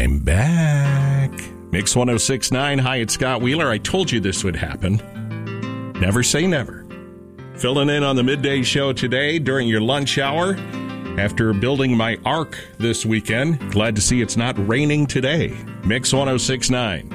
I'm back. Mix 106.9. Hi, it's Scott Wheeler. I told you this would happen. Never say never. Filling in on the midday show today during your lunch hour. After building my ark this weekend, glad to see it's not raining today. Mix 106.9.